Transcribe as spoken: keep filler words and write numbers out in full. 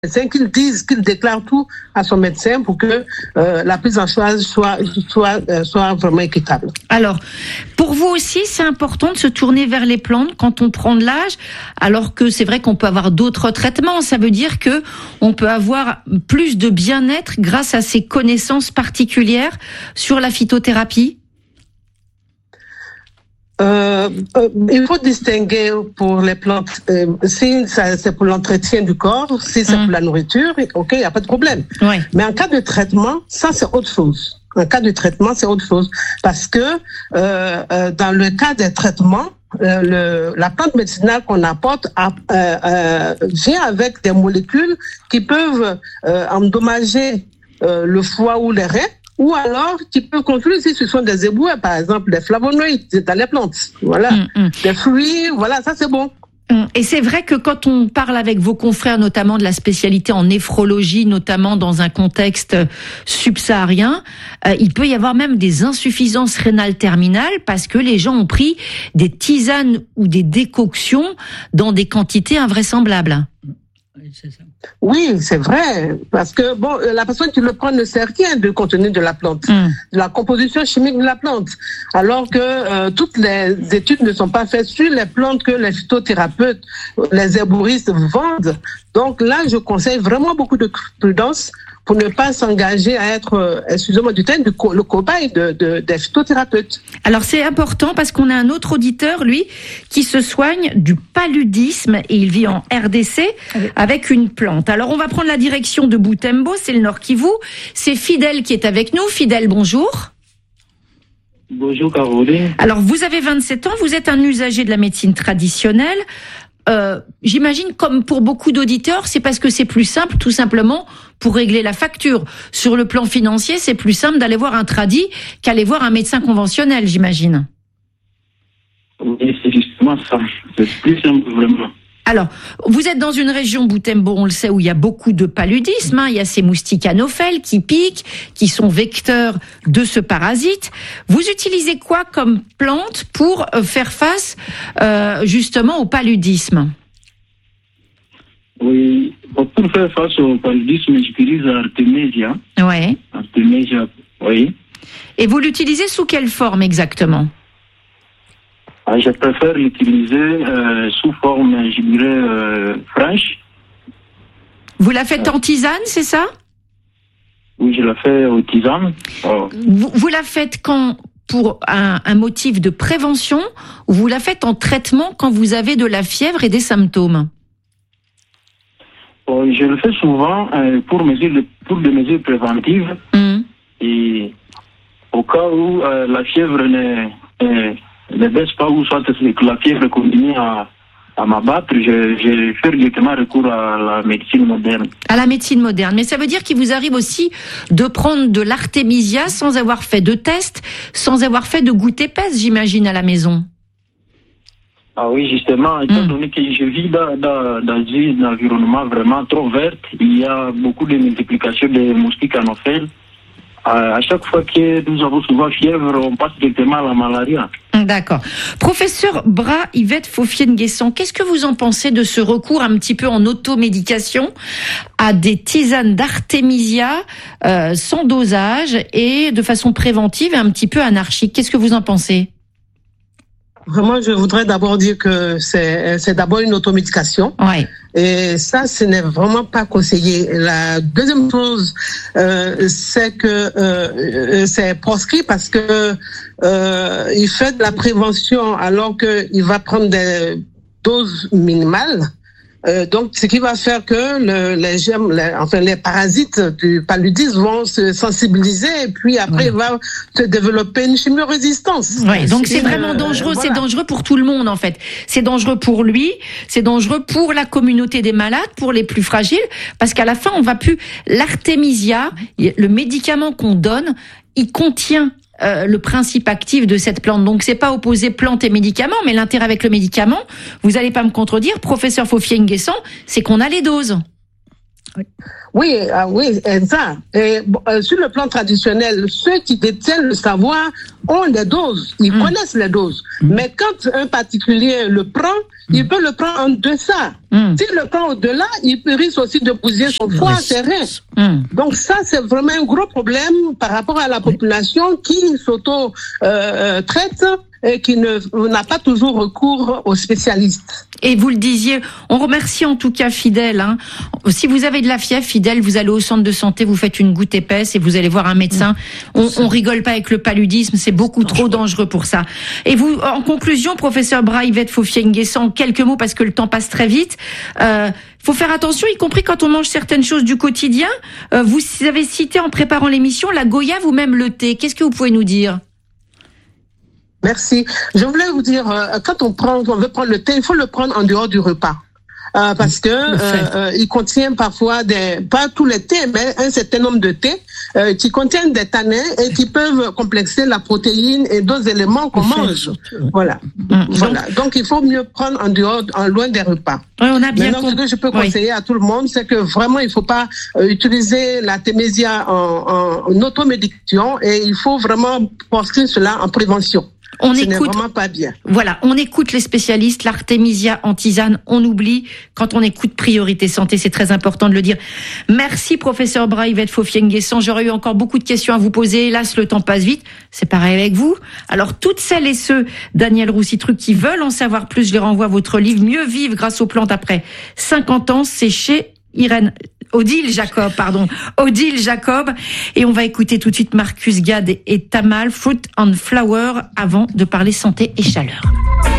médecin, qu'il dise, qu'il déclare tout à son médecin pour que euh, la prise en charge soit, soit, euh, soit vraiment équitable. Alors, pour vous aussi, c'est important de se tourner vers les plantes quand on prend de l'âge, alors que c'est vrai qu'on peut avoir d'autres traitements. Ça veut dire que on peut avoir plus de bien-être grâce à ces connaissances particulières sur la phytothérapie. Euh, euh, il faut distinguer pour les plantes, euh, si ça, c'est pour l'entretien du corps, si c'est mmh. pour la nourriture, ok, il n'y a pas de problème. Oui. Mais en cas de traitement, ça c'est autre chose. En cas de traitement, c'est autre chose. Parce que euh, euh, dans le cas des traitements, euh, le, la plante médicinale qu'on apporte a, euh, euh, vient avec des molécules qui peuvent euh, endommager euh, le foie ou les reins. Ou alors, tu peux construire si ce sont des éboueurs, par exemple, des flavonoïdes dans les plantes. Voilà. Mmh, mmh. Des fruits, voilà, ça c'est bon. Et c'est vrai que quand on parle avec vos confrères, notamment de la spécialité en néphrologie, notamment dans un contexte subsaharien, euh, il peut y avoir même des insuffisances rénales terminales parce que les gens ont pris des tisanes ou des décoctions dans des quantités invraisemblables. C'est ça. Oui, c'est vrai, parce que bon, la personne qui le prend ne sait rien du contenu de la plante, mm. de la composition chimique de la plante, alors que euh, toutes les études ne sont pas faites sur les plantes que les phytothérapeutes, les herbouristes vendent. Donc là, je conseille vraiment beaucoup de prudence pour ne pas s'engager à être, euh, excusez-moi du terme, le cobaye de, de, des phytothérapeutes. Alors c'est important parce qu'on a un autre auditeur, lui, qui se soigne du paludisme et il vit en R D C avec une plante. Alors on va prendre la direction de Butembo, c'est le Nord Kivu. C'est Fidèle qui est avec nous. Fidèle, bonjour. Bonjour Caroline. Alors vous avez vingt-sept ans, vous êtes un usager de la médecine traditionnelle. Euh, j'imagine, comme pour beaucoup d'auditeurs, c'est parce que c'est plus simple, tout simplement, pour régler la facture. Sur le plan financier, c'est plus simple d'aller voir un tradi qu'aller voir un médecin conventionnel, j'imagine. Oui, c'est justement ça. C'est plus simple, vraiment. Alors, vous êtes dans une région, Butembo, on le sait, où il y a beaucoup de paludisme. Hein. Il y a ces moustiques anophèles qui piquent, qui sont vecteurs de ce parasite. Vous utilisez quoi comme plante pour faire face euh, justement au paludisme? Oui, pour faire face au paludisme, j'utilise Artemisia. Ouais. Artemisia, oui. Et vous l'utilisez sous quelle forme exactement? Je préfère l'utiliser euh, sous forme, je dirais, euh, fraîche. Vous la faites en tisane, c'est ça? Oui, je la fais en tisane. Oh. Vous, vous la faites quand pour un, un motif de prévention ou vous la faites en traitement quand vous avez de la fièvre et des symptômes? Oh, je le fais souvent euh, pour, mesure, pour des mesures préventives. Mmh. Et au cas où euh, la fièvre n'est... Euh, ne baisse pas ou soit que la fièvre continue à, à m'abattre, je, je fais directement recours à la médecine moderne. À la médecine moderne. Mais ça veut dire qu'il vous arrive aussi de prendre de l'artémisia sans avoir fait de test, sans avoir fait de goutte épaisse, j'imagine, à la maison. Ah oui, justement, étant mmh. donné que je vis dans, dans, dans un environnement vraiment trop vert, il y a beaucoup de multiplication des moustiques anophèles. À chaque fois que nous avons souvent fièvre, on passe directement à la malaria. D'accord. Professeur Bra Yvette Fofien-Nguessan, qu'est-ce que vous en pensez de ce recours un petit peu en automédication à des tisanes d'artémisia euh, sans dosage et de façon préventive et un petit peu anarchique? Qu'est-ce que vous en pensez? Vraiment, je voudrais d'abord dire que c'est, c'est d'abord une automédication. Ouais. Et ça, ce n'est vraiment pas conseillé. La deuxième chose, euh, c'est que euh, c'est proscrit parce que euh, il fait de la prévention alors qu'il va prendre des doses minimales. Euh, donc, ce qui va faire que le, les germes, les, enfin les parasites du paludisme vont se sensibiliser et puis après, oui. il va se développer une chimio-résistance. Oui, donc c'est, c'est vraiment dangereux. Euh, voilà. C'est dangereux pour tout le monde en fait. C'est dangereux pour lui, c'est dangereux pour la communauté des malades, pour les plus fragiles, parce qu'à la fin, on va plus l'artémisia, le médicament qu'on donne, il contient Euh, le principe actif de cette plante. Donc, c'est pas opposer plante et médicament, mais l'intérêt avec le médicament, vous allez pas me contredire, professeur Fofien-Nguessan, c'est qu'on a les doses. Oui, ah oui, ça. Et bon, euh, sur le plan traditionnel, ceux qui détiennent le savoir ont des doses, ils mmh. connaissent les doses. Mmh. Mais quand un particulier le prend, mmh. il peut le prendre en deçà. Mmh. S'il le prend au-delà, il risque aussi de bousiller son foie, ses reins. Mmh. Donc ça, c'est vraiment un gros problème par rapport à la population qui s'auto-traite euh, et qui ne n'a pas toujours recours aux spécialistes. Et vous le disiez, on remercie en tout cas Fidèle. Hein. Si vous avez de la fièvre, Fidèle, vous allez au centre de santé, vous faites une goutte épaisse et vous allez voir un médecin. On, on rigole pas avec le paludisme, c'est beaucoup trop dangereux pour ça. Et vous, en conclusion, professeur Braïvet Fofieng-Guessant, quelques mots parce que le temps passe très vite. Euh, faut faire attention, y compris quand on mange certaines choses du quotidien. Euh, vous avez cité en préparant l'émission la goyave ou même le thé. Qu'est-ce que vous pouvez nous dire ? Merci. Je voulais vous dire, euh, quand on prend, on veut prendre le thé, il faut le prendre en dehors du repas. Euh, parce que euh, euh, il contient parfois des, pas tous les thés, mais un certain nombre de thés euh, qui contiennent des tanins et qui peuvent complexer la protéine et d'autres éléments qu'on mange. Voilà. Mmh. Voilà. Donc il faut mieux prendre en dehors, en loin des repas. Oui, on a bien Maintenant, ce que je peux conseiller oui. à tout le monde, c'est que vraiment il faut pas euh, utiliser la Témésia en, en, en automédication et il faut vraiment prescrire cela en prévention. On Ce écoute, n'est vraiment pas bien. Voilà, on écoute les spécialistes, l'artémisia en tisane, on oublie quand on écoute Priorité Santé, c'est très important de le dire. Merci professeur Braïvet Fofieng-Guessant, j'aurais eu encore beaucoup de questions à vous poser, hélas le temps passe vite, c'est pareil avec vous. Alors toutes celles et ceux, Daniel Roussitruc, qui veulent en savoir plus, je les renvoie à votre livre Mieux vivre grâce aux plantes après cinquante ans, c'est chez Irène Odile Jacob, pardon, Odile Jacob. Et on va écouter tout de suite Marcus Gade et Tamal, Fruit and Flower, avant de parler santé et chaleur.